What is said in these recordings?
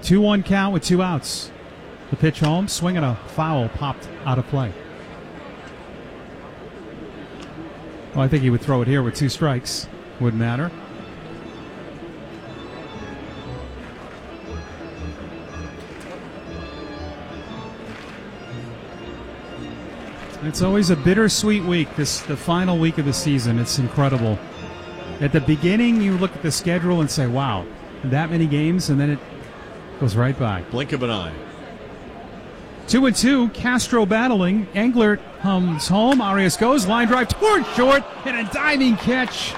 2-1 count with 2 outs. The pitch home, swing and a foul popped out of play. Well, I think he would throw it here with 2 strikes. Wouldn't matter. It's always a bittersweet week, the final week of the season. It's incredible. At the beginning, you look at the schedule and say, wow, that many games, and then it goes right by. Blink of an eye. 2-2, Castro battling. Englert hums home. Arias goes, line drive toward short, and a diving catch.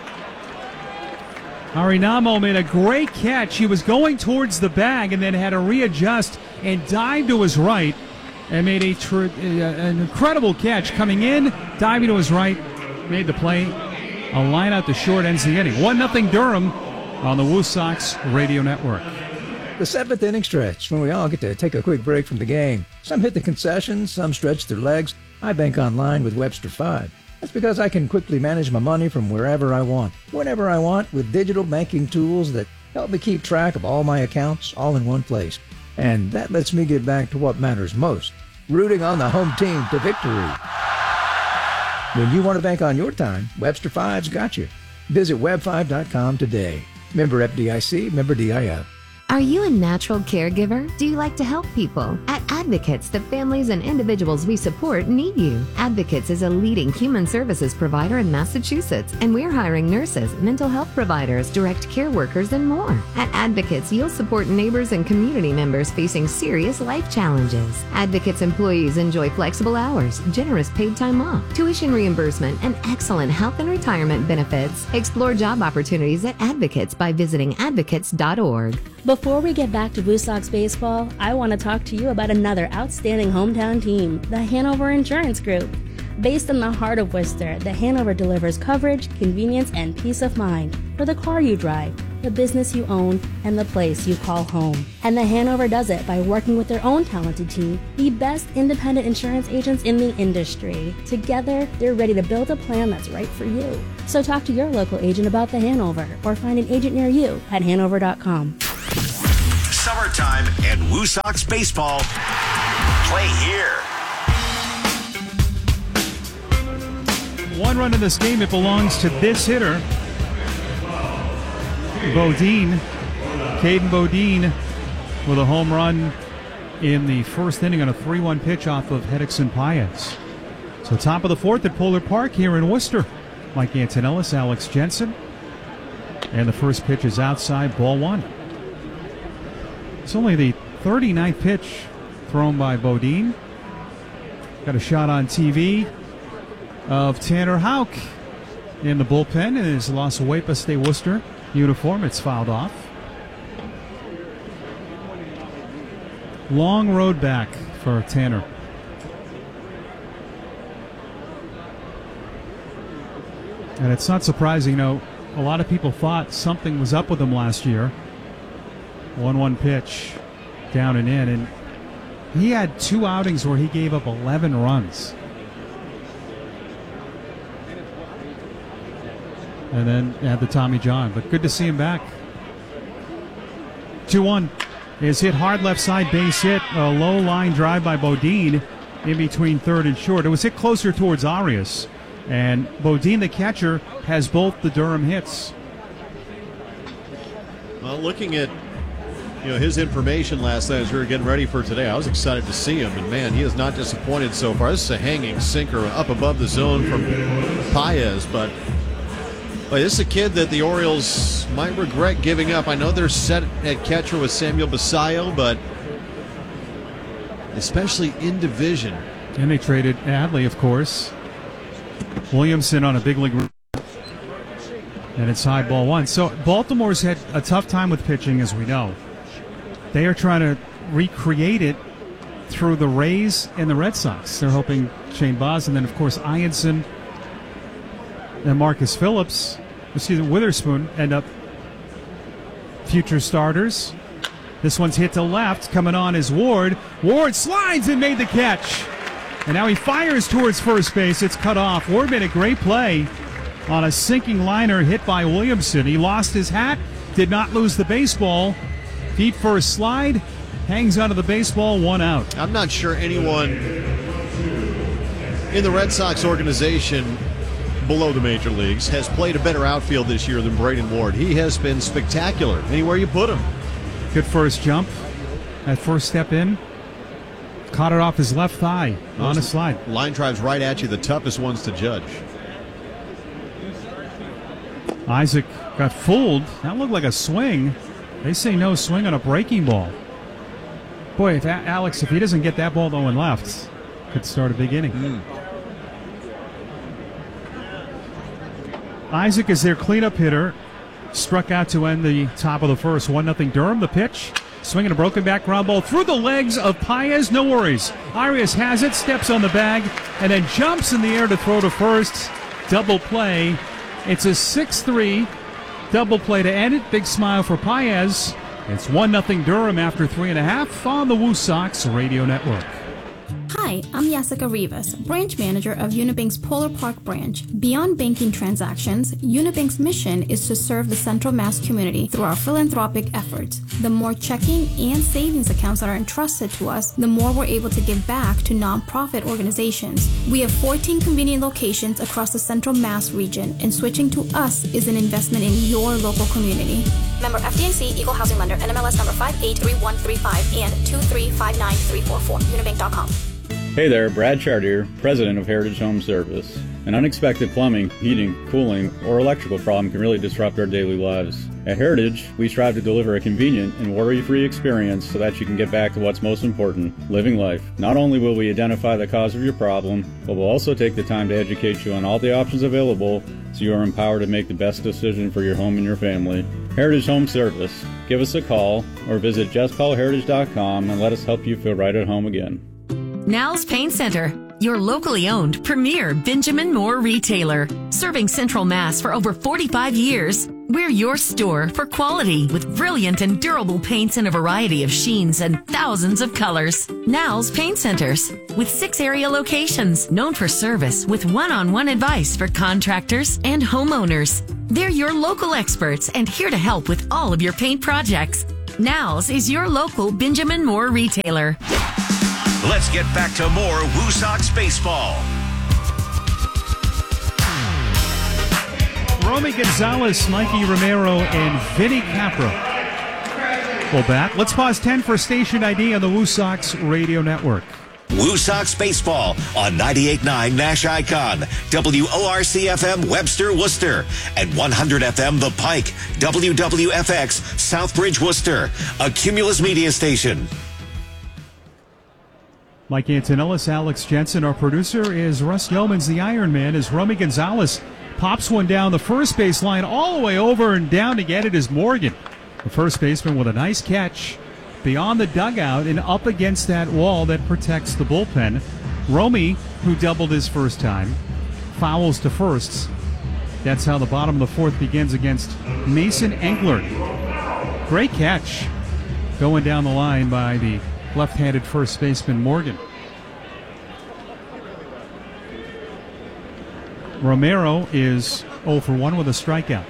Arenamo made a great catch. He was going towards the bag and then had to readjust and dive to his right and made an incredible catch coming in, diving to his right, made the play. A line out to short ends the inning. 1-0 Durham on the Woo Sox Radio Network. The 7th inning stretch, when we all get to take a quick break from the game. Some hit the concessions, some stretch their legs. I bank online with Webster 5. That's because I can quickly manage my money from wherever I want, whenever I want, with digital banking tools that help me keep track of all my accounts all in one place. And that lets me get back to what matters most, rooting on the home team to victory. When you want to bank on your time, Webster 5's got you. Visit web5.com today. Member FDIC, member DIF. Are you a natural caregiver? Do you like to help people? At Advocates, the families and individuals we support need you. Advocates is a leading human services provider in Massachusetts, and we're hiring nurses, mental health providers, direct care workers, and more. At Advocates, you'll support neighbors and community members facing serious life challenges. Advocates employees enjoy flexible hours, generous paid time off, tuition reimbursement, and excellent health and retirement benefits. Explore job opportunities at Advocates by visiting advocates.org. Before we get back to Woo Sox baseball, I want to talk to you about another outstanding hometown team, the Hanover Insurance Group. Based in the heart of Worcester, the Hanover delivers coverage, convenience, and peace of mind for the car you drive, the business you own, and the place you call home. And the Hanover does it by working with their own talented team, the best independent insurance agents in the industry. Together, they're ready to build a plan that's right for you. So talk to your local agent about the Hanover or find an agent near you at hanover.com. Summertime and Woo Sox baseball. Play here. 1 run in this game. It belongs to this hitter, Bodine. Caden Bodine with a home run in the first inning on a 3-1 pitch off of Hedrickson Paez. So top of the 4th at Polar Park here in Worcester. Mike Antonellis, Alex Jensen. And the first pitch is outside, ball 1. It's only the 39th pitch thrown by Bodine. Got a shot on TV of Tanner Houck in the bullpen in his Las Huepas State Worcester uniform. It's fouled off. Long road back for Tanner. And it's not surprising, a lot of people thought something was up with him last year. 1-1 pitch down and in, and he had 2 outings where he gave up 11 runs. And then had the Tommy John, but good to see him back. 2-1 is hit hard left side, base hit, a low line drive by Bodine in between third and short. It was hit closer towards Arias, and Bodine, the catcher, has both the Durham hits. Well, looking at his information last night as we were getting ready for today, I was excited to see him, and man, he has not disappointed so far. This is a hanging sinker up above the zone from Paez, but this is a kid that the Orioles might regret giving up. I know they're set at catcher with Samuel Basayo, but especially in division. And they traded Adley, of course. Williamson on a big league. And it's high, ball 1. So Baltimore's had a tough time with pitching, as we know. They are trying to recreate it through the Rays and the Red Sox. They're hoping Shane Baz, and then, of course, Ianson and Marcus Phillips, Witherspoon, end up future starters. This one's hit to left. Coming on is Ward. Ward slides and made the catch. And now he fires towards first base. It's cut off. Ward made a great play on a sinking liner hit by Williamson. He lost his hat, did not lose the baseball. Feet first slide, hangs onto the baseball, 1 out. I'm not sure anyone in the Red Sox organization below the major leagues has played a better outfield this year than Braden Ward. He has been spectacular anywhere you put him. Good first jump. That first step in. Caught it off his left thigh on a slide. Line drives right at you, the toughest ones to judge. Isaac got fooled. That looked like a swing. They say no swing on a breaking ball. Boy, if Alex, if he doesn't get that ball though and left, could start a big inning. Isaac is their cleanup hitter. Struck out to end the top of the first. 1-0 Durham. The pitch. Swinging a broken back ground ball through the legs of Paez. No worries. Arias has it, steps on the bag, and then jumps in the air to throw to first. Double play. It's a 6-3 double play to end it. Big smile for Paez. It's 1-0 Durham after 3.5 on the Woo Sox Radio Network. Hi, I'm Jessica Rivas, branch manager of Unibank's Polar Park branch. Beyond banking transactions, Unibank's mission is to serve the Central Mass community through our philanthropic efforts. The more checking and savings accounts that are entrusted to us, the more we're able to give back to nonprofit organizations. We have 14 convenient locations across the Central Mass region, and switching to us is an investment in your local community. Member FDIC, Equal Housing Lender, NMLS number 583135 and 2359344, unibank.com. Hey there, Brad Chartier, President of Heritage Home Service. An unexpected plumbing, heating, cooling, or electrical problem can really disrupt our daily lives. At Heritage, we strive to deliver a convenient and worry-free experience so that you can get back to what's most important, living life. Not only will we identify the cause of your problem, but we'll also take the time to educate you on all the options available so you are empowered to make the best decision for your home and your family. Heritage Home Service. Give us a call or visit justcallheritage.com and let us help you feel right at home again. Now's Paint Center, your locally owned premier Benjamin Moore retailer. Serving Central Mass for over 45 years, we're your store for quality with brilliant and durable paints in a variety of sheens and thousands of colors. Now's Paint Centers, with 6 area locations, known for service with one-on-one advice for contractors and homeowners. They're your local experts and here to help with all of your paint projects. Now's is your local Benjamin Moore retailer. Let's get back to more Woo Sox baseball. Romy Gonzalez, Mikey Romero, and Vinny Capra will bat. Let's pause 10 for station ID on the Woo Sox Radio Network. Woo Sox baseball on 98.9 Nash Icon, WORC-FM Webster, Worcester, and 100 FM The Pike, WWFX Southbridge, Worcester, a Cumulus media station. Mike Antonellis, Alex Jensen. Our producer is Russ Yeomans, the Iron Man, as Romy Gonzalez pops one down the first base line all the way over and down to get it is Morgan. The first baseman with a nice catch beyond the dugout and up against that wall that protects the bullpen. Romy, who doubled his first time, fouls to first. That's how the bottom of the fourth begins against Mason Englert. Great catch going down the line by the left-handed first baseman Morgan. Romero is 0 for 1 with a strikeout.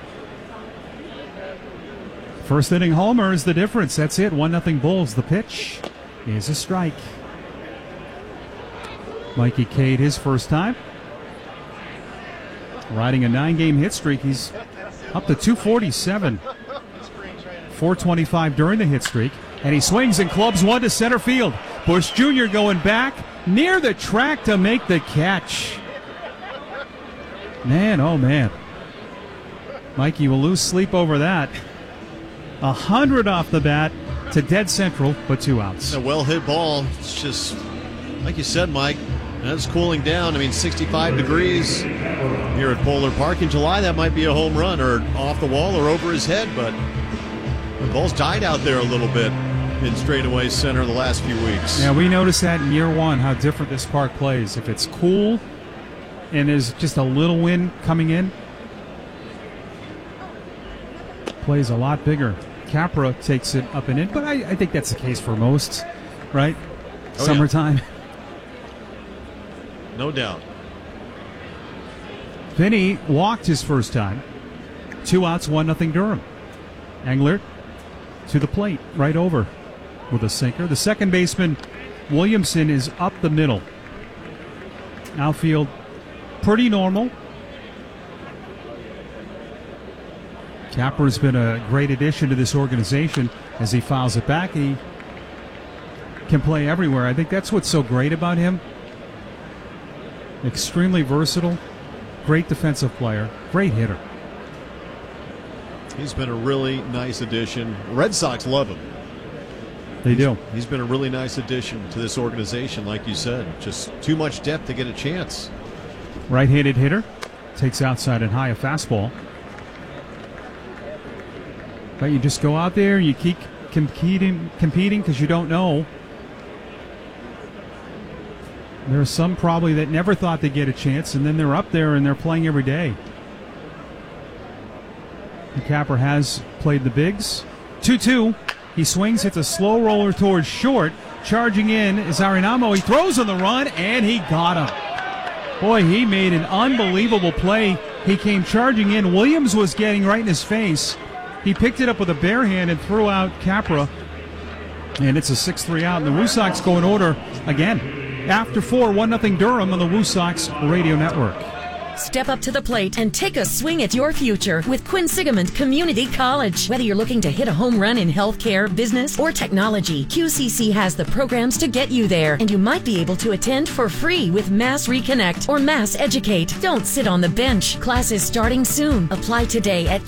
First inning homer is the difference. That's it. 1-0 Bulls. The pitch is a strike. Mikey Cade his first time. Riding a 9-game hit streak. He's up to 247. 425 during the hit streak. And he swings and clubs one to center field. Bush Jr. going back near the track to make the catch. Man, oh man. Mikey will lose sleep over that. 100 off the bat to dead central, but 2 outs. A well-hit ball. It's just, like you said, Mike, that's cooling down. I mean, 65 degrees here at Polar Park. In July, that might be a home run or off the wall or over his head, but the ball's died out there a little bit in straightaway center the last few weeks. Yeah, we noticed that in year one, how different this park plays. If it's cool and there's just a little wind coming in, plays a lot bigger. Capra takes it up and in, but I think that's the case for most, right? Oh, summertime. Yeah. No doubt. Vinny walked his first time. 2 outs, 1-0 Durham. Englert to the plate, right over. with a sinker. The second baseman, Williamson, is up the middle. Outfield, pretty normal. Capra's been a great addition to this organization as he fouls it back. He can play everywhere. I think that's what's so great about him. Extremely versatile, great defensive player, great hitter. He's been a really nice addition. Red Sox love him. They do. He's been a really nice addition to this organization, like you said. Just too much depth to get a chance. Right-handed hitter, takes outside and high a fastball. But you just go out there and you keep competing because you don't know. There are some probably that never thought they'd get a chance, and then they're up there and they're playing every day. And Capra has played the bigs. 2-2. He swings, hits a slow roller towards short. Charging in is Arenamo. He throws on the run, and he got him. Boy, he made an unbelievable play. He came charging in. Williams was getting right in his face. He picked it up with a bare hand and threw out Capra. And it's a 6-3 out. And the Woo Sox go in order again. After 4, 1-0 Durham on the Woo Sox Radio Network. Step up to the plate and take a swing at your future with Quinsigamond Community College. Whether you're looking to hit a home run in healthcare, business, or technology, QCC has the programs to get you there, and you might be able to attend for free with Mass Reconnect or Mass Educate. Don't sit on the bench. Classes starting soon. Apply today at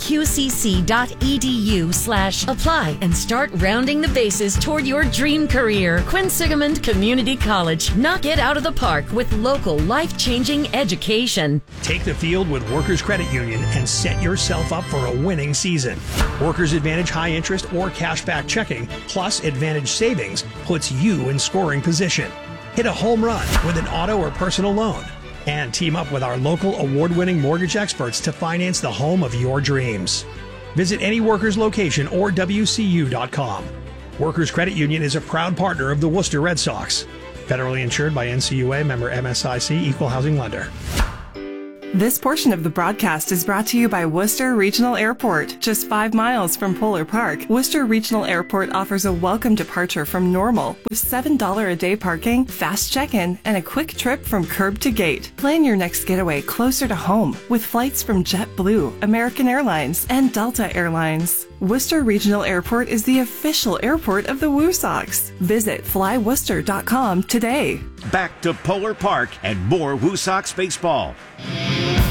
qcc.edu/apply and start rounding the bases toward your dream career. Quinsigamond Community College. Knock it out of the park with local life-changing education. Take the field with Workers Credit Union and set yourself up for a winning season. Workers Advantage high interest or cashback checking plus Advantage savings puts you in scoring position. Hit a home run with an auto or personal loan and team up with our local award-winning mortgage experts to finance the home of your dreams. Visit any Workers location or WCU.com. Workers Credit Union is a proud partner of the Worcester Red Sox. Federally insured by NCUA, member MSIC, equal housing lender. This portion of the broadcast is brought to you by Worcester Regional Airport. Just 5 miles from Polar Park, Worcester Regional Airport offers a welcome departure from Normal with $7 a day parking, fast check-in, and a quick trip from curb to gate. Plan your next getaway closer to home with flights from JetBlue, American Airlines, and Delta Airlines. Worcester Regional Airport is the official airport of the Woo Sox. Visit flyworcester.com today. Back to Polar Park and more Woo Sox baseball.